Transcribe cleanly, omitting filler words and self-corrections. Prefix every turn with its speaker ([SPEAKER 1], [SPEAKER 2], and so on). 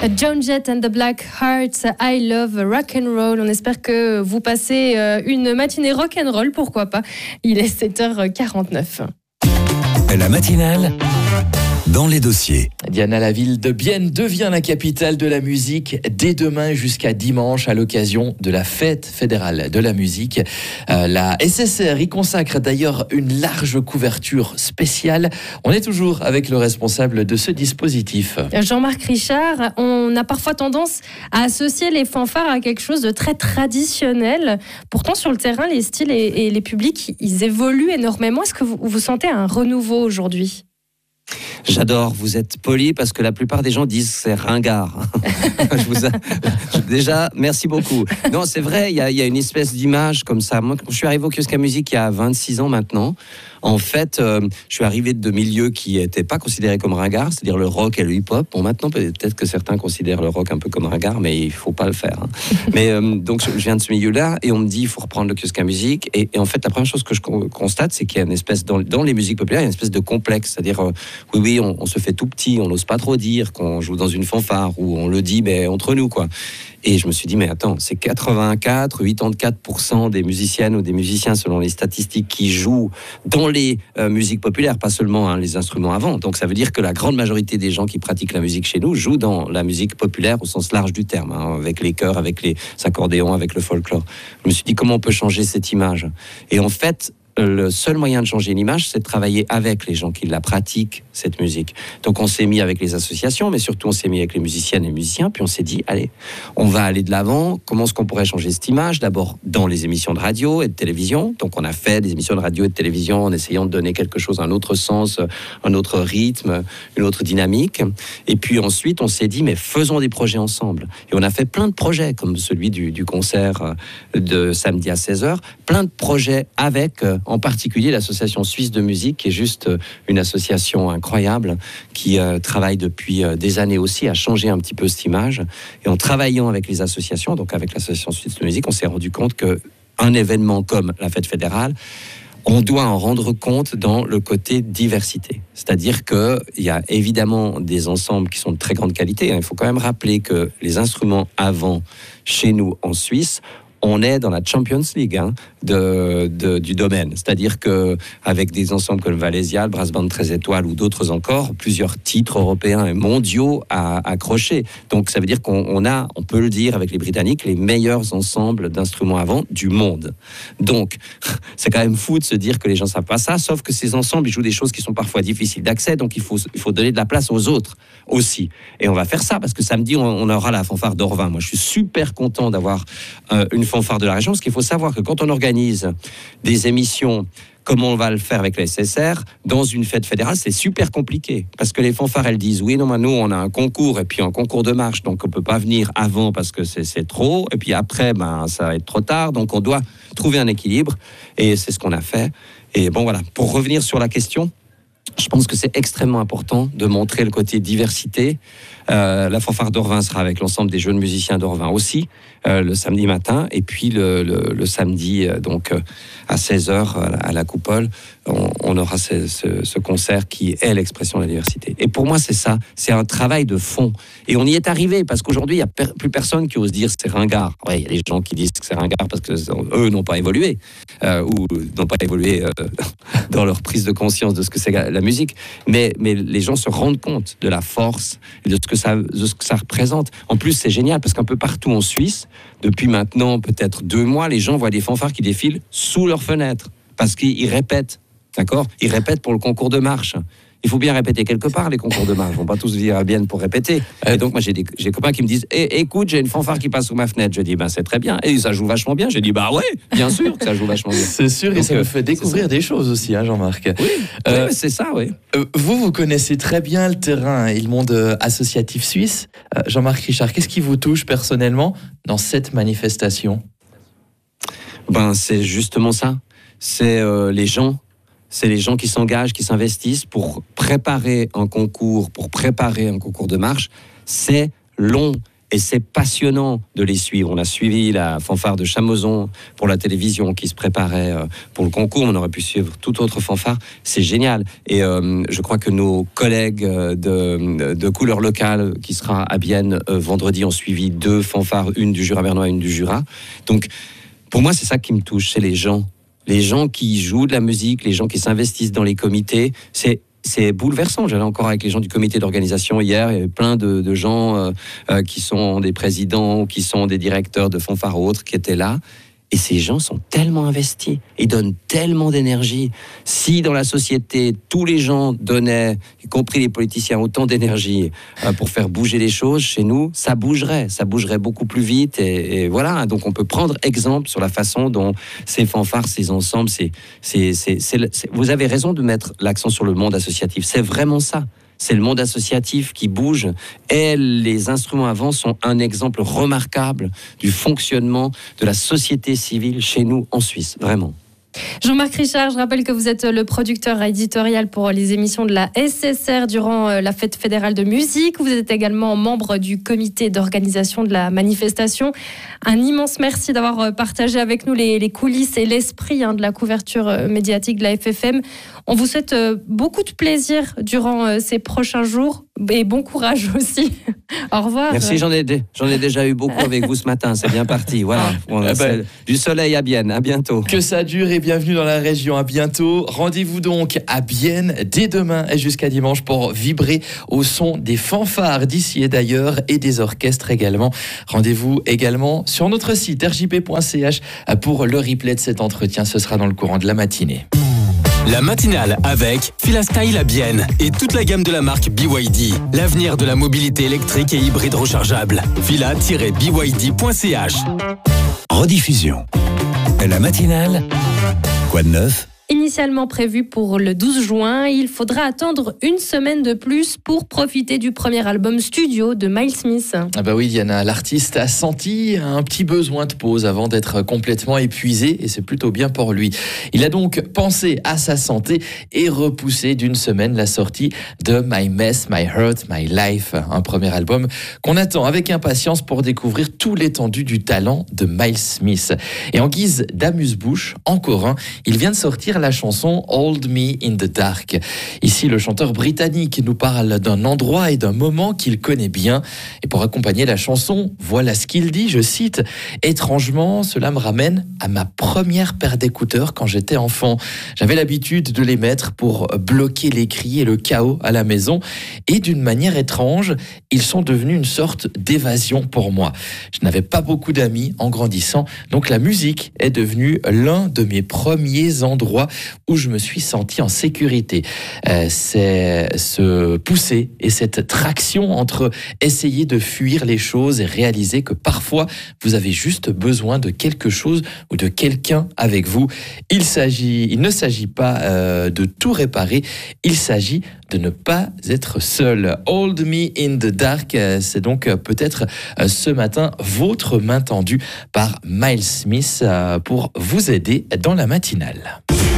[SPEAKER 1] Joan Jett and the Black Hearts, I Love Rock and Roll. On espère que vous passez une matinée rock and roll, pourquoi pas. Il est 7h49.
[SPEAKER 2] La matinale dans les dossiers.
[SPEAKER 3] Diana, la ville de Bienne devient la capitale de la musique dès demain jusqu'à dimanche à l'occasion de la fête fédérale de la musique. La SSR y consacre d'ailleurs une large couverture spéciale. On est toujours avec le responsable de ce dispositif.
[SPEAKER 1] Jean-Marc Richard, on a parfois tendance à associer les fanfares à quelque chose de très traditionnel. Pourtant, sur le terrain, les styles et les publics, ils évoluent énormément. Est-ce que vous sentez un renouveau aujourd'hui ?
[SPEAKER 4] J'adore, vous êtes poli parce que la plupart des gens disent que c'est ringard. Déjà, merci beaucoup. Non, c'est vrai, il y a une espèce d'image comme ça. Moi, quand je suis arrivé au Kiosque à Musique il y a 26 ans maintenant, en fait, je suis arrivé de milieux qui n'étaient pas considérés comme ringards, c'est-à-dire le rock et le hip-hop. Bon, maintenant, peut-être que certains considèrent le rock un peu comme ringard, mais il ne faut pas le faire. Hein. Mais donc, je viens de ce milieu-là et on me dit il faut reprendre le Kiosque à Musique. Et en fait, la première chose que je constate, c'est qu'il y a une espèce, dans les musiques populaires, il y a une espèce de complexe. C'est-à-dire, oui, on se fait tout petit, on n'ose pas trop dire qu'on joue dans une fanfare ou on le dit mais entre nous, quoi. Et je me suis dit, mais attends, c'est 84% des musiciennes ou des musiciens, selon les statistiques, qui jouent dans les musiques populaires, pas seulement les instruments avant. Donc ça veut dire que la grande majorité des gens qui pratiquent la musique chez nous jouent dans la musique populaire au sens large du terme, avec les chœurs, avec les accordéons, avec le folklore. Je me suis dit, comment on peut changer cette image ? Et en fait, le seul moyen de changer une image, c'est de travailler avec les gens qui la pratiquent, cette musique. Donc on s'est mis avec les associations, mais surtout on s'est mis avec les musiciennes et les musiciens, puis on s'est dit, allez, on va aller de l'avant. Comment est-ce qu'on pourrait changer cette image ? D'abord dans les émissions de radio et de télévision. Donc on a fait des émissions de radio et de télévision en essayant de donner quelque chose, un autre sens, un autre rythme, une autre dynamique. Et puis ensuite on s'est dit, mais faisons des projets ensemble. Et on a fait plein de projets, comme celui du concert de samedi à 16h, plein de projets avec... en particulier l'association suisse de musique, qui est juste une association incroyable, qui travaille depuis des années aussi à changer un petit peu cette image. Et en travaillant avec les associations, donc avec l'association suisse de musique, on s'est rendu compte qu'un événement comme la fête fédérale, on doit en rendre compte dans le côté diversité. C'est-à-dire qu'il y a évidemment des ensembles qui sont de très grande qualité. Il faut quand même rappeler que les instruments avant, chez nous en Suisse, on est dans la Champions League du domaine. C'est-à-dire qu'avec des ensembles comme Valésia, le Brass Band 13 étoiles ou d'autres encore, plusieurs titres européens et mondiaux à accrocher. Donc ça veut dire qu'on peut le dire avec les Britanniques, les meilleurs ensembles d'instruments avant du monde. Donc c'est quand même fou de se dire que les gens ne savent pas ça, sauf que ces ensembles, ils jouent des choses qui sont parfois difficiles d'accès, donc il faut donner de la place aux autres aussi. Et on va faire ça, parce que samedi, on aura la fanfare d'Orvin. Moi, je suis super content d'avoir une fanfare de la région, parce qu'il faut savoir que quand on organise des émissions comme on va le faire avec la SSR, dans une fête fédérale, c'est super compliqué. Parce que les fanfares, elles disent, oui, non, mais nous, on a un concours, et puis un concours de marche, donc on ne peut pas venir avant parce que c'est trop, et puis après, ça va être trop tard, donc on doit trouver un équilibre, et c'est ce qu'on a fait. Et bon, voilà, pour revenir sur la question, je pense que c'est extrêmement important de montrer le côté diversité. La fanfare d'Orvin sera avec l'ensemble des jeunes musiciens d'Orvin aussi, le samedi matin, et puis le samedi, donc à 16h à la Coupole, on aura ce concert qui est l'expression de la diversité. Et pour moi, c'est ça, c'est un travail de fond. Et on y est arrivé, parce qu'aujourd'hui, il n'y a plus personne qui ose dire que c'est ringard. Ouais, il y a des gens qui disent que c'est ringard parce qu'eux n'ont pas évolué, ou n'ont pas évolué dans leur prise de conscience de ce que c'est la musique. Mais les gens se rendent compte de la force et de ce que ça représente. En plus, c'est génial, parce qu'un peu partout en Suisse, depuis maintenant peut-être 2 mois, les gens voient des fanfares qui défilent sous leurs fenêtres, parce qu'ils répètent, d'accord ? Ils répètent pour le concours de marche. Il faut bien répéter quelque part les concours de marche. Ils vont pas tous venir à Bienne pour répéter. Donc moi j'ai des copains qui me disent écoute, j'ai une fanfare qui passe sous ma fenêtre. Je dis c'est très bien. Et ça joue vachement bien. Je dis ouais, bien sûr que ça joue vachement bien.
[SPEAKER 3] C'est sûr. Donc, et ça me fait découvrir des choses aussi, Jean-Marc.
[SPEAKER 4] Oui, c'est ça, oui.
[SPEAKER 3] Vous connaissez très bien le terrain et le monde associatif suisse. Jean-Marc Richard, qu'est-ce qui vous touche personnellement dans cette manifestation ?
[SPEAKER 4] C'est justement ça. C'est les gens. C'est les gens qui s'engagent, qui s'investissent pour préparer un concours de marche. C'est long. et c'est passionnant de les suivre. On a suivi la fanfare de Chamozon pour la télévision qui se préparait pour le concours. On aurait pu suivre toute autre fanfare. C'est génial. Et je crois que nos collègues de Couleur Locale, qui sera à Bienne vendredi, ont suivi 2 fanfares, une du Jura bernois et une du Jura. Donc, pour moi, c'est ça qui me touche, c'est les gens. Les gens qui jouent de la musique, les gens qui s'investissent dans les comités. C'est bouleversant. J'allais encore avec les gens du comité d'organisation hier. Il y avait plein de gens qui sont des présidents ou qui sont des directeurs de fanfare ou autres qui étaient là. Et ces gens sont tellement investis, ils donnent tellement d'énergie. Si dans la société, tous les gens donnaient, y compris les politiciens, autant d'énergie pour faire bouger les choses, chez nous, ça bougerait beaucoup plus vite. Et voilà, donc on peut prendre exemple sur la façon dont ces fanfares, ces ensembles, vous avez raison de mettre l'accent sur le monde associatif. C'est vraiment ça. C'est le monde associatif qui bouge et les instruments à vent sont un exemple remarquable du fonctionnement de la société civile chez nous en Suisse, vraiment.
[SPEAKER 1] Jean-Marc Richard, je rappelle que vous êtes le producteur éditorial pour les émissions de la SSR durant la fête fédérale de musique. Vous êtes également membre du comité d'organisation de la manifestation. Un immense merci d'avoir partagé avec nous les coulisses et l'esprit de la couverture médiatique de la FFM. On vous souhaite beaucoup de plaisir durant ces prochains jours et bon courage aussi. Au revoir.
[SPEAKER 4] Merci, j'en ai déjà eu beaucoup avec vous ce matin, c'est bien parti. Voilà, du soleil à Bienne, à bientôt.
[SPEAKER 3] Que ça dure et bienvenue dans la région, à bientôt. Rendez-vous donc à Bienne dès demain et jusqu'à dimanche pour vibrer au son des fanfares d'ici et d'ailleurs et des orchestres également. Rendez-vous également sur notre site rjp.ch pour le replay de cet entretien, ce sera dans le courant de la matinée.
[SPEAKER 2] La matinale avec Filastyle à Bienne et toute la gamme de la marque BYD. L'avenir de la mobilité électrique et hybride rechargeable. Fila-byd.ch. Rediffusion. La matinale. Quoi de neuf ?
[SPEAKER 1] Initialement prévu pour le 12 juin, il faudra attendre une semaine de plus pour profiter du premier album studio de Miles Smith.
[SPEAKER 3] Ah bah oui, Diana, l'artiste a senti un petit besoin de pause avant d'être complètement épuisé et c'est plutôt bien pour lui. Il a donc pensé à sa santé et repoussé d'une semaine la sortie de My Mess, My Hurt, My Life, un premier album qu'on attend avec impatience pour découvrir tout l'étendue du talent de Miles Smith. Et en guise d'amuse-bouche, encore un, il vient de sortir la chanson Hold Me in the Dark. Ici, le chanteur britannique nous parle d'un endroit et d'un moment qu'il connaît bien. Et pour accompagner la chanson, voilà ce qu'il dit, je cite: « Étrangement, cela me ramène à ma première paire d'écouteurs quand j'étais enfant. J'avais l'habitude de les mettre pour bloquer les cris et le chaos à la maison. Et d'une manière étrange, ils sont devenus une sorte d'évasion pour moi. Je n'avais pas beaucoup d'amis en grandissant, donc la musique est devenue l'un de mes premiers endroits où je me suis senti en sécurité. » C'est ce pousser et cette traction entre essayer de fuir les choses et réaliser que parfois vous avez juste besoin de quelque chose ou de quelqu'un avec vous. Il ne s'agit pas de tout réparer, il s'agit de ne pas être seul. Hold Me in the Dark, c'est donc peut-être ce matin votre main tendue par Miles Smith pour vous aider dans la matinale.